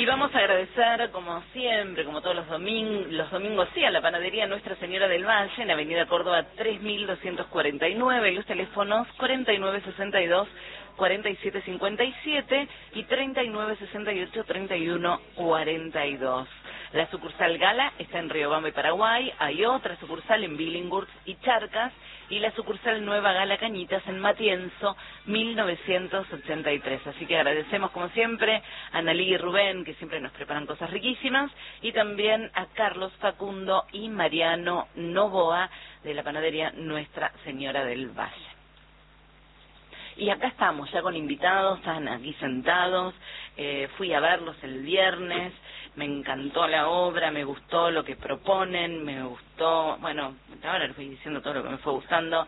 Y vamos a agradecer, como siempre, como todos los domingos, sí, a la panadería Nuestra Señora del Valle, en Avenida Córdoba 3249, los teléfonos 4962-4757 y 3968-3142. La sucursal Gala está en Riobamba y Paraguay, hay otra sucursal en Billinghurst y Charcas, y la sucursal Nueva Gala Cañitas en Matienzo, 1983. Así que agradecemos, como siempre, a Analí y Rubén, que siempre nos preparan cosas riquísimas, y también a Carlos, Facundo y Mariano Novoa, de la panadería Nuestra Señora del Valle. Y acá estamos, ya con invitados, están aquí sentados, fui a verlos el viernes, me encantó la obra, me gustó lo que proponen, me gustó, bueno, ahora les voy diciendo todo lo que me fue gustando,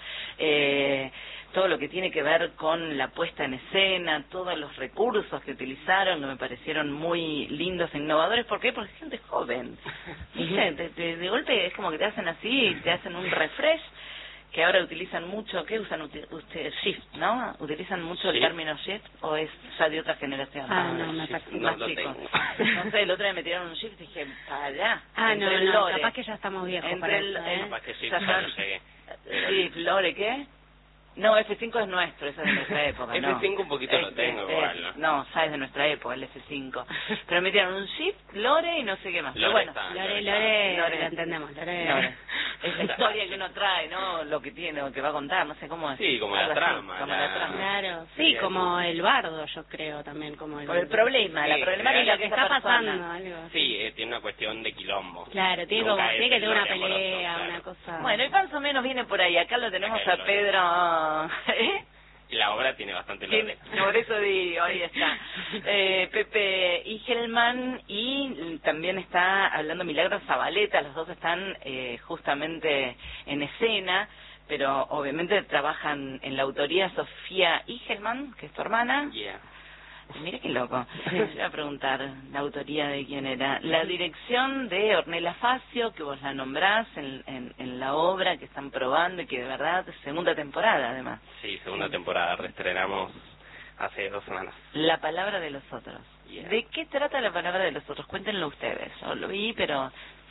todo lo que tiene que ver con la puesta en escena, todos los recursos que utilizaron, que me parecieron muy lindos e innovadores. ¿Por qué? Porque es gente joven, ¿viste? De golpe es como que te hacen así, te hacen un refresh, que ahora utilizan mucho. ¿Qué usan ustedes? Shift, ¿no? ¿Utilizan mucho el término shift o es ya de otra generación? No, me parece más chicos. No sé, el otro día me tiraron un shift y dije, para. No, capaz que ya estamos viejos para eso, capaz que shift ya no llegué. Sí, Lore, ¿qué? No, F5 es nuestro, esa es de nuestra época, ¿no? F5 un poquito lo tengo igual, ¿no? No, ya es de nuestra época, el F5. Pero me tiraron un shift, Lore y no sé qué más. Lore, bueno, está, Lore, la entendemos, Lore. Es la historia que uno trae, ¿no? Lo que tiene, lo que va a contar, no sé cómo es. Sí, como la trama. Como la trama. Claro, sí, como el bardo, yo creo también. Como el problema, la problemática lo que está pasando, algo. Sí, tiene una cuestión de quilombo. Claro, tiene que tener una pelea, una cosa. Bueno, y más o menos viene por ahí. Acá lo tenemos a Pedro. La obra tiene bastante lore. Por eso digo, ahí está. Pepe Igelman, y también está hablando Milagros Zabaleta, los dos están justamente en escena, pero obviamente trabajan en la autoría Sofía Igelman, que es tu hermana. Yeah. Mira qué loco. Yo iba a preguntar la autoría de quién era. La dirección de Ornella Facio, que vos la nombrás en la obra que están probando y que de verdad es segunda temporada además. Sí, segunda temporada, reestrenamos hace 2 semanas. La palabra de los otros. Yeah. ¿De qué trata la palabra de los otros? Cuéntenlo ustedes. Yo lo vi, pero...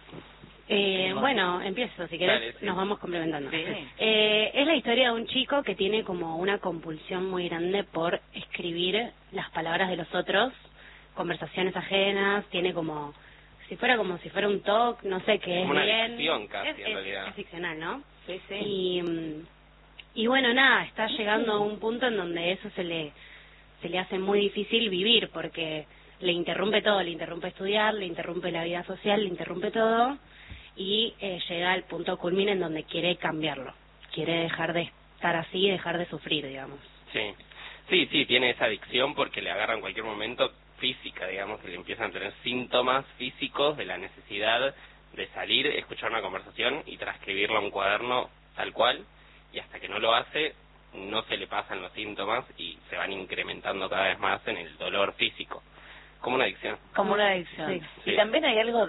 Bueno, empiezo, si querés. Dale, sí. Nos vamos complementando. Sí. Es la historia de un chico que tiene como una compulsión muy grande por escribir las palabras de los otros, conversaciones ajenas, tiene como si fuera un talk, no sé qué es una bien. Ficción casi, en realidad. Es ficcional, ¿no? Sí, sí. Y bueno, nada, está llegando a un punto en donde eso se le hace muy difícil vivir, porque le interrumpe todo, le interrumpe estudiar, le interrumpe la vida social, le interrumpe todo, y llega al punto culmine en donde quiere cambiarlo, quiere dejar de estar así, dejar de sufrir, digamos. Sí, tiene esa adicción porque le agarra en cualquier momento física, digamos, que le empiezan a tener síntomas físicos de la necesidad de salir, escuchar una conversación y transcribirla a un cuaderno tal cual, y hasta que no lo hace, no se le pasan los síntomas y se van incrementando cada vez más en el dolor físico. Como una adicción. Como una adicción. Sí. Y también hay algo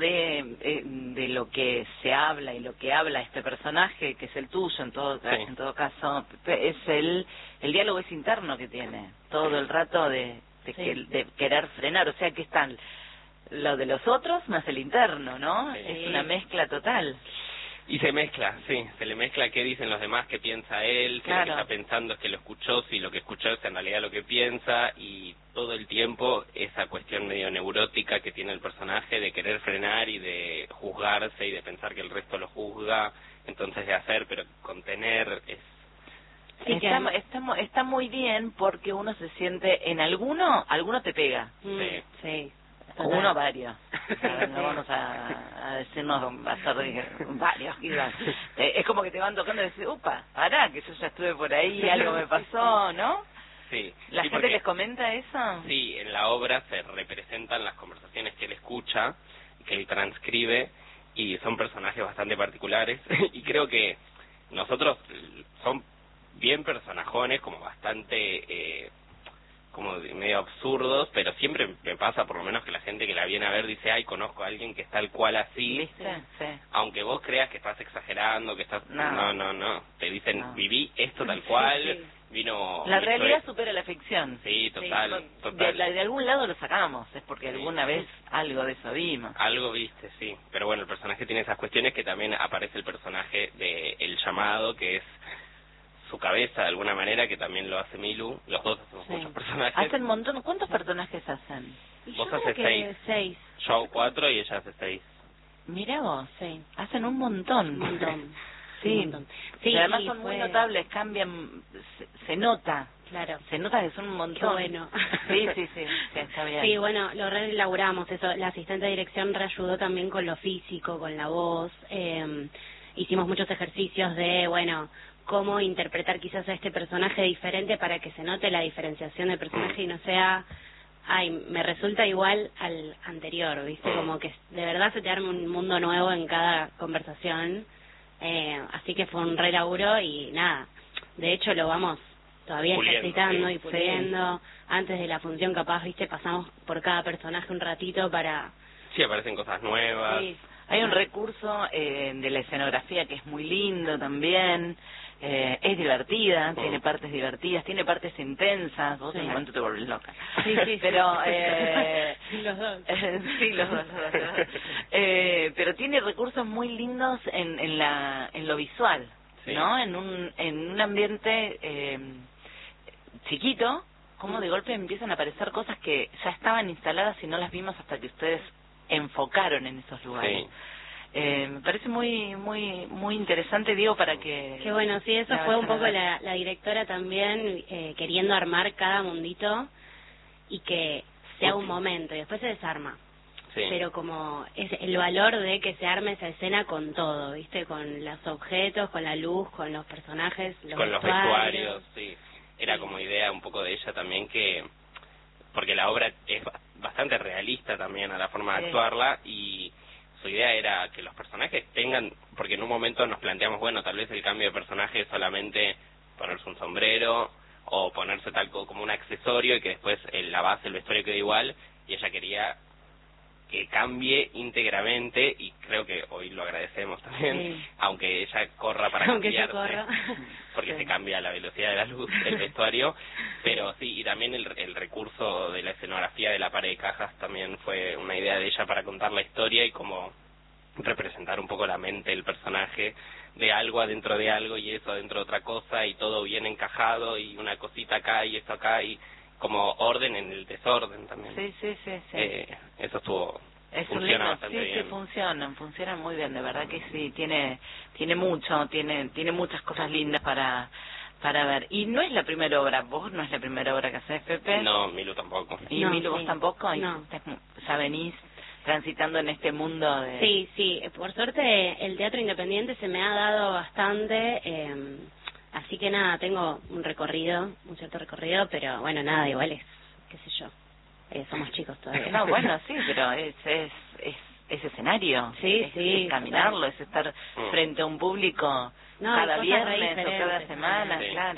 de lo que se habla y lo que habla este personaje, que es el tuyo en todo caso, es el diálogo es interno que tiene, todo el rato de querer frenar, o sea que están lo de los otros más el interno, ¿no? Sí. Es una mezcla total. Y se mezcla, se le mezcla qué dicen los demás, qué piensa él, si lo que está pensando es que lo escuchó, si lo que escuchó es en realidad lo que piensa, y todo el tiempo esa cuestión medio neurótica que tiene el personaje de querer frenar y de juzgarse y de pensar que el resto lo juzga, entonces de hacer, pero contener es... Sí, está muy bien porque uno se siente, en alguno te pega. Sí. Uno varios. No vamos a decirnos, va a ser varios. Es como que te van tocando y decís, upa, pará, que yo ya estuve por ahí, algo me pasó, ¿no? Sí. ¿La gente les comenta eso? Sí, en la obra se representan las conversaciones que él escucha, que él transcribe, y son personajes bastante particulares, y creo que nosotros son bien personajones, como bastante... como medio absurdos, pero siempre me pasa por lo menos que la gente que la viene a ver dice, ay, conozco a alguien que es tal cual así, ¿viste? Sí. Aunque vos creas que estás exagerando, que estás... No, te dicen, viví esto tal Sí, cual, sí. vino... La realidad supera la ficción. Sí, total, Sí, total. De algún lado lo sacamos, es porque Sí. alguna vez algo de eso vimos. Algo viste, sí. Pero bueno, el personaje tiene esas cuestiones que también aparece el personaje de El Llamado, que es su cabeza de alguna manera, que también lo hace Milu. Los dos hacemos muchos personajes. Hacen un montón. ¿Cuántos personajes hacen? Y Vos yo creo haces que 6. Yo hago 4 y ella hace 6. Mira vos, Sí. hacen un montón. Un montón. Sí. Un montón. Sí, y además y son muy fue- notables, cambian, se nota. Claro. Se nota que son un montón. Qué bueno. Sí, está bien. Sí, bueno, lo reelaboramos eso. La asistente de dirección reayudó también con lo físico, con la voz. Hicimos muchos ejercicios de, bueno, cómo interpretar quizás a este personaje diferente para que se note la diferenciación del personaje y no sea, ay, me resulta igual al anterior, ¿viste? Como que de verdad se te arme un mundo nuevo en cada conversación. Así que fue un re laburo y nada. De hecho, lo vamos todavía Puliendo, ejercitando sí. y puliendo. Antes de la función, capaz, ¿viste? Pasamos por cada personaje un ratito para... Sí, aparecen cosas nuevas. Sí. Hay un recurso de la escenografía que es muy lindo también. Es divertida, tiene partes divertidas, tiene partes intensas. Vos en un momento te volvés loca. Sí, sí, pero los dos. sí, los dos. Pero tiene recursos muy lindos en lo visual, Sí. ¿no? En un ambiente chiquito, como de golpe empiezan a aparecer cosas que ya estaban instaladas y no las vimos hasta que ustedes enfocaron en esos lugares. Sí. Me parece muy interesante, digo, para que... Qué bueno, sí, eso la fue un vayan a poco ver. la directora también, queriendo armar cada mundito y que sea un momento y después se desarma. Sí. Pero como es el valor de que se arme esa escena con todo, ¿viste? Con los objetos, con la luz, con los personajes, Con los vestuarios, sí. Era como idea un poco de ella también que... Porque la obra es bastante realista también a la forma de actuarla y su idea era que los personajes tengan... Porque en un momento nos planteamos, bueno, tal vez el cambio de personaje es solamente ponerse un sombrero o ponerse tal como un accesorio y que después la base, el vestuario quede igual, y ella quería que cambie íntegramente y creo que hoy lo agradecemos también, aunque ella corra para aunque yo cambiarse, corra. porque se cambia la velocidad de la luz del vestuario, pero sí, y también el recurso de la escenografía de la pared de cajas también fue una idea de ella para contar la historia y cómo representar un poco la mente del personaje de algo adentro de algo y eso adentro de otra cosa y todo bien encajado y una cosita acá y esto acá y como orden en el desorden también. Sí. Eso estuvo... Es un funciona lindo, bastante bien. Sí, funcionan muy bien, de verdad que sí, tiene mucho, tiene muchas cosas lindas para ver. Y no es la primera obra, vos no es la primera obra que haces, Pepe. No, Milu tampoco. Y No, Milu, vos sí. tampoco, y No. ya venís transitando en este mundo de... Sí, por suerte el teatro independiente se me ha dado bastante, así que nada, tengo un cierto recorrido, pero bueno, nada, igual es, qué sé yo, somos chicos todavía. No, bueno, sí, pero es escenario. Sí, es caminarlo, es estar frente a un público cada viernes o cada semana, Sí. claro.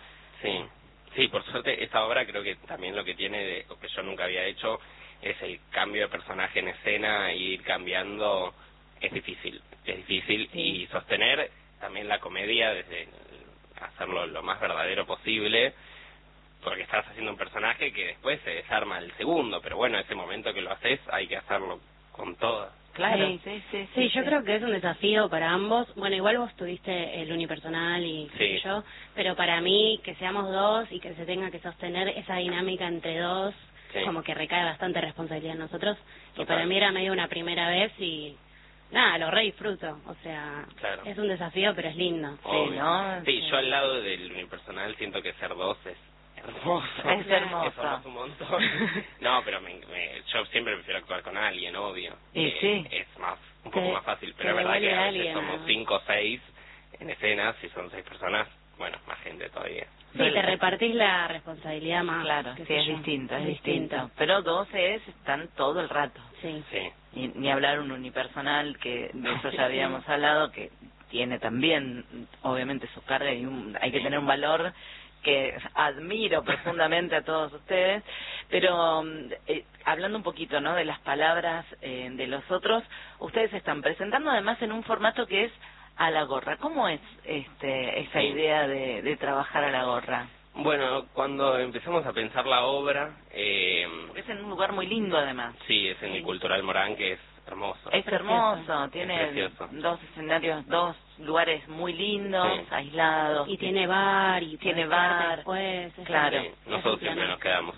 Sí, por suerte esta obra creo que también lo que tiene, lo que yo nunca había hecho, es el cambio de personaje en escena y ir cambiando, es difícil Sí. y sostener también la comedia desde hacerlo lo más verdadero posible, porque estás haciendo un personaje que después se desarma el segundo, pero bueno, ese momento que lo haces hay que hacerlo con todo. Claro, Sí, yo creo que es un desafío para ambos. Bueno, igual vos tuviste el unipersonal y qué sé yo, pero para mí que seamos dos y que se tenga que sostener esa dinámica entre dos, como que recae bastante responsabilidad en nosotros. Total. Y para mí era medio una primera vez y nada, lo re disfruto. O sea, es un desafío, pero es lindo. Obvio. ¿no? Sí, yo al lado del unipersonal siento que ser dos es hermoso. Es hermoso. Somos un montón. No, pero yo siempre prefiero actuar con alguien, obvio. Y sí. Es un poco más fácil, pero es te verdad que a devuelve veces alguien, somos ¿no? 5 o 6 en escenas, si son 6 personas, bueno, más gente todavía. Sí, te repartís la responsabilidad más. Claro, qué sí, sé es yo. distinto. Pero dos están todo el rato. Sí. Sí. Ni hablar un unipersonal, que de eso ya habíamos hablado, que tiene también, obviamente, su carga y hay que tener un valor que admiro profundamente a todos ustedes, pero hablando un poquito, ¿no?, de las palabras de los otros, ustedes se están presentando además en un formato que es a la gorra. ¿Cómo es esa idea de trabajar a la gorra? Bueno, cuando empezamos a pensar la obra... Porque es en un lugar muy lindo además. Sí, es en el Cultural Morán, que es hermoso. Es hermoso, tiene es dos escenarios, dos lugares muy lindos, aislados. Y tiene bar, y tiene bar, después, claro. Sí, nosotros siempre nos quedamos.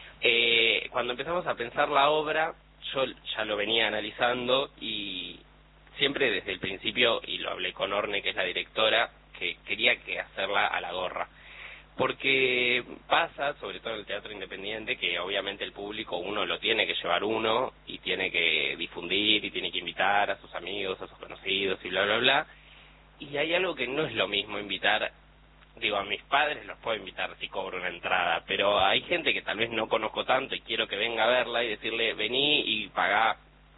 Cuando empezamos a pensar la obra, yo ya lo venía analizando y siempre desde el principio, y lo hablé con Orne, que es la directora, que quería que hacerla a la gorra. Porque pasa, sobre todo en el teatro independiente, que obviamente el público uno lo tiene que llevar uno y tiene que difundir y tiene que invitar a sus amigos, a sus conocidos y bla, bla, bla. Y hay algo que no es lo mismo invitar, digo, a mis padres los puedo invitar si cobro una entrada, pero hay gente que tal vez no conozco tanto y quiero que venga a verla y decirle, vení y pagá,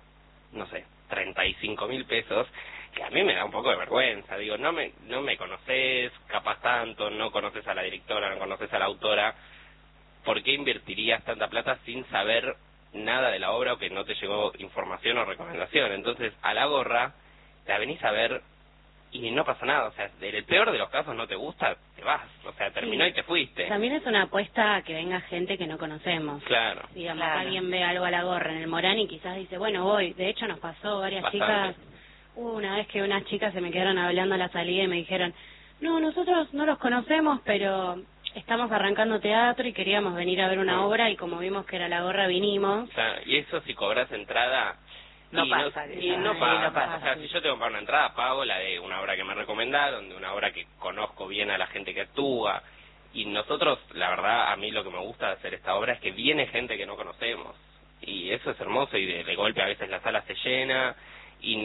no sé, 35.000 pesos, que a mí me da un poco de vergüenza. Digo, no me conoces capaz tanto, no conoces a la directora, no conoces a la autora, ¿por qué invertirías tanta plata sin saber nada de la obra o que no te llegó información o recomendación? Entonces, a la gorra, la venís a ver y no pasa nada. O sea, en el peor de los casos no te gusta, te vas. O sea, terminó y te fuiste. También es una apuesta a que venga gente que no conocemos. Claro. Digamos, Claro. alguien ve algo a la gorra en el Morán y quizás dice, bueno, voy. De hecho, nos pasó varias Bastante. chicas. Una vez que unas chicas se me quedaron hablando a la salida y me dijeron, no, nosotros no los conocemos, pero estamos arrancando teatro y queríamos venir a ver una obra y como vimos que era la gorra vinimos. O sea, y eso si cobras entrada... No y pasa, y no sí, pasa. no pasa. O sea, si yo tengo que pagar una entrada, pago la de una obra que me recomendaron, de una obra que conozco bien a la gente que actúa. Y nosotros, la verdad, a mí lo que me gusta de hacer esta obra es que viene gente que no conocemos. Y eso es hermoso y de golpe a veces la sala se llena y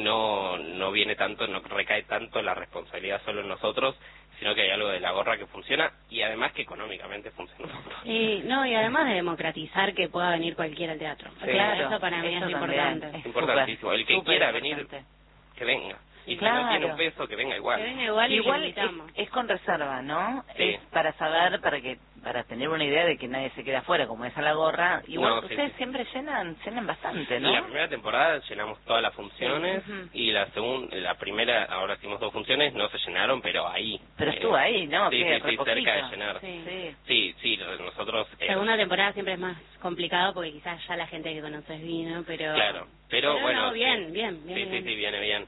no viene tanto, no recae tanto la responsabilidad solo en nosotros, sino que hay algo de la gorra que funciona y además que económicamente funciona. Sí, no, y además de democratizar que pueda venir cualquiera al teatro. Sí. Claro, Eso para mí eso es también importante. es Importantísimo. El que súper quiera importante. venir, que venga. Y Claro. si no tiene un peso, que venga igual. Que venga igual y Igual lo invitamos. es con reserva, ¿no? Sí. Es para saber, para tener una idea de que nadie se queda afuera, como es a la gorra. Igual No, sí, ustedes sí. siempre llenan bastante, ¿no? La primera temporada llenamos todas las funciones Sí. Ujú. y la primera, ahora hicimos 2 funciones, no se llenaron, pero ahí. Pero estuvo ahí, ¿no? Sí, ¿Qué? sí, Re sí, poquito. cerca de llenar. Sí. Sí, nosotros... Segunda temporada siempre es más complicado porque quizás ya la gente que conoces vino, pero... Claro, pero bueno... no, bien, sí. bien. Sí, viene bien.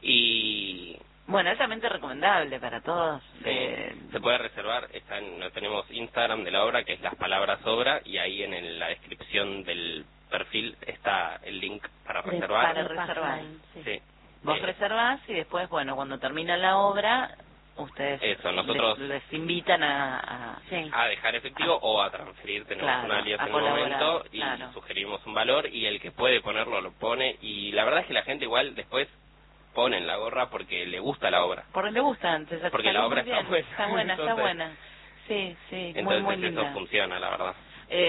Y... Bueno, altamente recomendable para todos. se puede reservar, tenemos Instagram de la obra, que es las palabras obra, y ahí en la descripción del perfil está el link para reservar. Para reservar. Sí. Vos reservás y después, bueno, cuando termina la obra, ustedes Eso, nosotros- les invitan a Sí. A dejar efectivo o a transferir, tenemos Claro, un alias a en el colaborar, momento y claro. sugerimos un valor y el que puede ponerlo lo pone y la verdad es que la gente igual después pone en la gorra porque le gusta la obra. porque le gusta antes. Porque salió la obra muy está bien. buena. Está buena, está Entonces- buena. Sí, sí, Entonces muy eso linda. funciona, la verdad.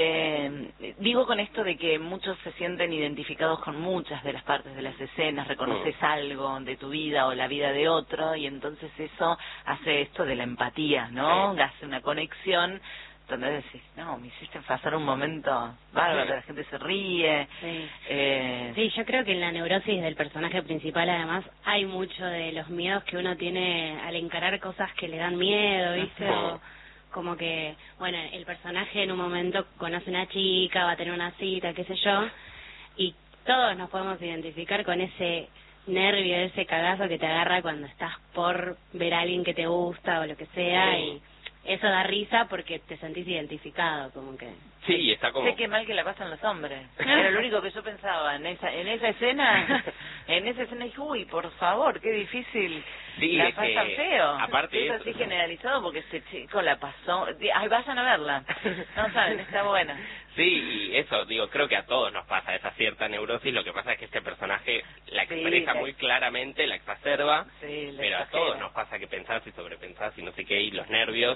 Digo con esto de que muchos se sienten identificados con muchas de las partes de las escenas, reconoces algo de tu vida o la vida de otro y entonces eso hace esto de la empatía, ¿no? Sí. Hace una conexión donde decís, no, me hiciste pasar un momento bárbaro, Sí. la gente se ríe. Sí. Eh, Sí, yo creo que en la neurosis del personaje principal además hay mucho de los miedos que uno tiene al encarar cosas que le dan miedo, ¿viste? Ujú. O como que, bueno, el personaje en un momento conoce una chica, va a tener una cita, qué sé yo, y todos nos podemos identificar con ese nervio, ese cagazo que te agarra cuando estás por ver a alguien que te gusta o lo que sea, Sí. y eso da risa porque te sentís identificado, como que... Sí, y está como... Sé qué mal que la pasan los hombres. Era lo único que yo pensaba en esa escena. En esa escena dije, uy, por favor, qué difícil. Sí, la es que, pasan feo. aparte es eso- así generalizado porque ese chico la pasó. Ay, vayan a verla. No saben, está buena. Sí, y eso, digo, creo que a todos nos pasa esa cierta neurosis, lo que pasa es que este personaje la Sí, expresa muy claramente, la exacerba, Sí, la pero a exagera. todos nos pasa que pensás y sobrepensás y no sé qué, y los nervios,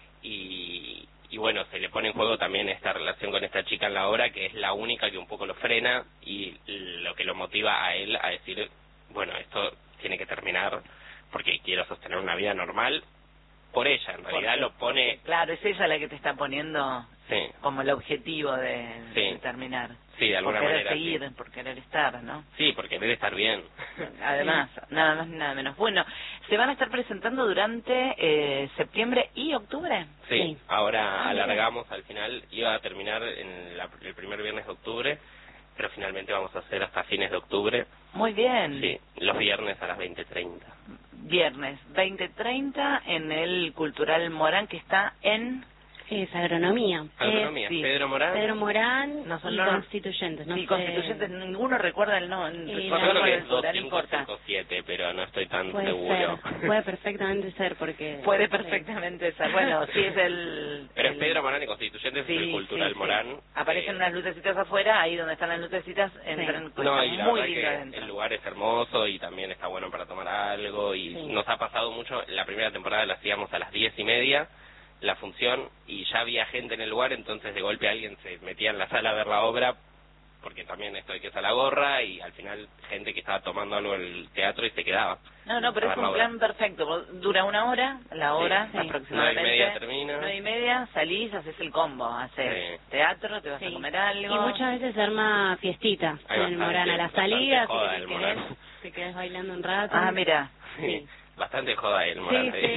y bueno, se le pone en juego también esta relación con esta chica en la obra, que es la única que un poco lo frena, y lo que lo motiva a él a decir, bueno, esto tiene que terminar, porque quiero sostener una vida normal, por ella, en realidad lo pone... Claro, es ella la que te está poniendo Sí. como el objetivo de terminar. Sí, de alguna por querer manera. seguir, Sí. por querer estar, ¿no? Sí, por querer estar bien. Además, nada más ni nada menos. Bueno, ¿se van a estar presentando durante septiembre y octubre? Sí, Sí. ahora alargamos al final, iba a terminar en el primer viernes de octubre, pero finalmente vamos a hacer hasta fines de octubre. Muy bien. Sí, los viernes a las 20:30. Viernes 20:30 en el Cultural Morán, que está en... Es agronomía. Agronomía, sí. Pedro Morán. Pedro Morán No, y no, Constituyentes. No sí, sé. Constituyentes, ninguno recuerda el nombre. Yo creo que es 2557, pero no estoy tan Puede seguro. ser, puede perfectamente ser porque... Puede perfectamente ser. Bueno, sí es el... Pero es Pedro Morán y Constituyentes, Sí, es el Cultural sí. Morán. Aparecen unas lucecitas afuera, ahí donde están las lucecitas, entran Sí. No, cosas y la muy verdad lindas que adentro. el lugar es hermoso y también está bueno para tomar algo y Sí. nos ha pasado mucho, la primera temporada la hacíamos a las 10:30 la función y ya había gente en el lugar, entonces de golpe alguien se metía en la sala a ver la obra porque también esto hay que usar la gorra y al final gente que estaba tomando algo en el teatro y se quedaba. No, pero a es ver la un obra. plan perfecto. Dura una hora, la hora Sí. aproximadamente. 9:30 termina. 9:30, salís, haces el combo, haces teatro, te vas a Sí. comer algo. Y muchas veces se arma fiestita Hay en el bastante, Morán a la bastante salida, joda así del que Morán. te quedas bailando un rato. Ah, mira. Sí. Bastante joda el Sí, Morán. sí,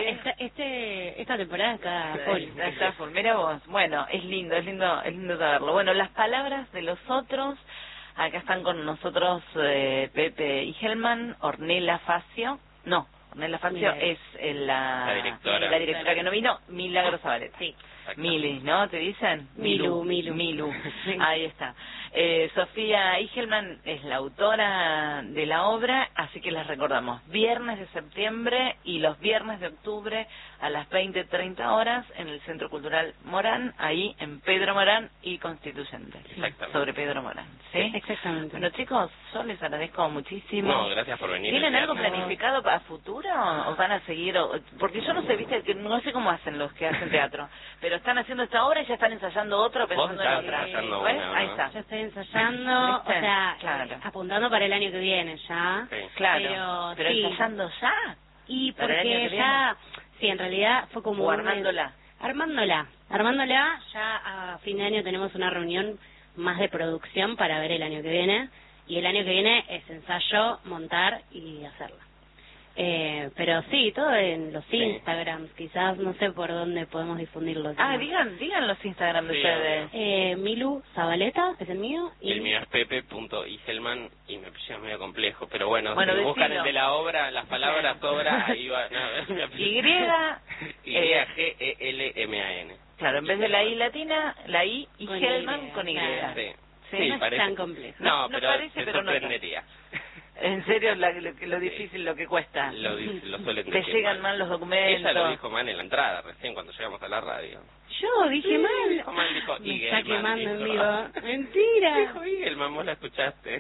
esta temporada está full. Está full. Mira vos, bueno, es lindo saberlo. Bueno, las palabras de los otros, acá están con nosotros Pepe Igelman, Ornella Facio, no, Ornella Facio Mira. es La directora. la directora que no vino, Milagro Zabaleta. Sí. Mili, ¿no? ¿Te dicen? Milu. Sí. Ahí está. Sofía Igelman es la autora de la obra, así que les recordamos, viernes de septiembre y los viernes de octubre a las 20:30 horas en el Centro Cultural Morán, ahí en Pedro Morán y Constituyente. Exactamente. Sobre Pedro Morán, ¿sí? Exactamente. Bueno, chicos, yo les agradezco muchísimo. No, gracias por venir. ¿Tienen el algo viernes. planificado para futuro o van a seguir? Porque yo no sé, viste, que no sé cómo hacen los que hacen teatro, pero están haciendo esta obra y ya están ensayando otra pensando en estás otra. ensayando ¿Ves? una, ¿no? Ahí está. Yo estoy ensayando, o ¿Viste? sea, Claro. apuntando para el año que viene ya. Sí. Claro, pero sí. ensayando ya. Y ¿Para el año porque que ya, sí, en realidad fue como... O armándola. Armándola, ya a fin de año tenemos una reunión más de producción para ver el año que viene. Y el año que viene es ensayo, montar y hacerla. Pero sí, todo en los Sí. Instagrams, quizás, no sé por dónde podemos difundirlo. Ah, digan los Instagram de Sí, ustedes. Milu Zabaleta, que es el mío. Y el mío es pepe.igelman y me apellido medio complejo, pero bueno, Bueno, si buscan decilo. el de la obra, las palabras obra, ahí va. No, mi apellido. Y-G-E-L-M-A-N. Claro, en vez de la I latina, la I y Con Gelman Y, con Y. claro. Sí, Sí, no es parece. tan complejo. No, No pero parece, te pero no sorprendería. En serio, lo difícil, lo que cuesta. Lo suelen Te decir llegan mal los documentos. Ella lo dijo mal en la entrada, recién cuando llegamos a la radio. Yo dije mal. Dijo mal, dijo Me Igelman, está quemando en dijo. vivo. Mentira. Dijo Igelman, vos la escuchaste.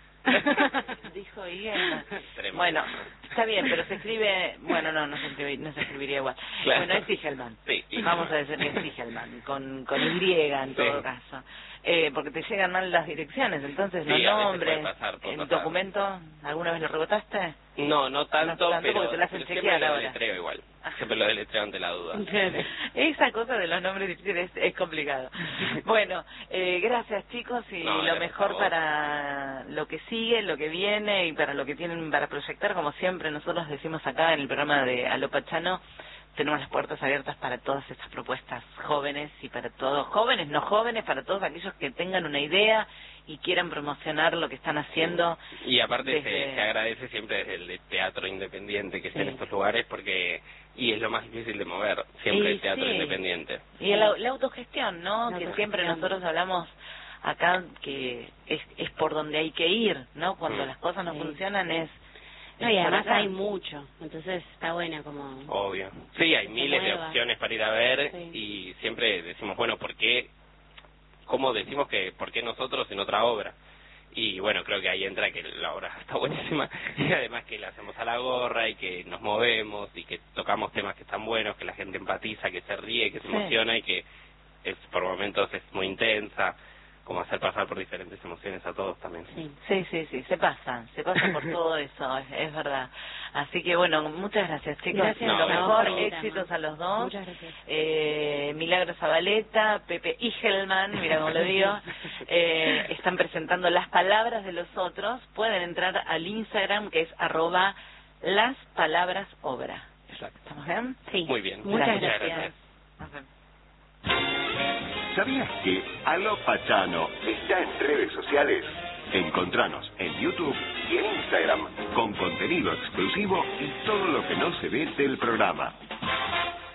Dijo Igelman. Tremendo. Bueno, está bien, pero se escribe... Bueno, no se escribiría igual. Claro. Bueno, es Igelman. Sí, Vamos a decir que es Igelman, con Y en todo Sí. caso. Porque te llegan mal las direcciones, entonces Sí, los a veces nombres. puede pasar, puede ¿El pasar. documento alguna vez lo rebotaste? No tanto, No tanto pero porque te lo hacen siempre chequear lo ahora. deletreo igual. Siempre lo deletreo ante la duda. Esa cosa de los nombres difíciles es complicado. Bueno, gracias chicos y No, lo gracias a mejor vos. para lo que sigue, lo que viene y para lo que tienen para proyectar, como siempre nosotros decimos acá en el programa de Aló Pachano, tenemos las puertas abiertas para todas estas propuestas jóvenes y para todos, jóvenes, no jóvenes, para todos aquellos que tengan una idea y quieran promocionar lo que están haciendo. Y aparte Desde- se agradece siempre desde el teatro independiente que sea en Sí. estos lugares porque y es lo más difícil de mover, siempre Y el teatro sí. independiente. Y la autogestión, ¿no? La Que autogestión. siempre nosotros hablamos acá que es por donde hay que ir, ¿no? Cuando Mm. las cosas no Sí. funcionan es... No, y es por además acá. hay mucho, entonces está buena como... Obvio. Sí, hay Se miles de mueva. opciones para ir a ver Sí. y siempre decimos, bueno, ¿por qué? ¿Cómo decimos que por qué nosotros en otra obra? Y bueno, creo que ahí entra que la obra está buenísima y además que la hacemos a la gorra y que nos movemos y que tocamos temas que están buenos, que la gente empatiza, que se ríe, que se Sí. emociona y que es por momentos es muy intensa, como hacer pasar por diferentes emociones a todos también. Sí. Sí, se pasa por todo eso, es verdad. Así que bueno, muchas gracias, chicos. Gracias, lo mejor, Paulita. éxitos a los dos. Muchas gracias. Milagro Zabaleta, Pepe Igelman, mira cómo lo digo, están presentando Las Palabras de los Otros. Pueden entrar al Instagram, que es @laspalabrasobra. Exacto. ¿Estamos bien? Sí. Muy bien. Muchas Gracias. gracias. Nos vemos. ¿Sabías que Aló Pachano está en redes sociales? Encontranos en YouTube y en Instagram con contenido exclusivo y todo lo que no se ve del programa.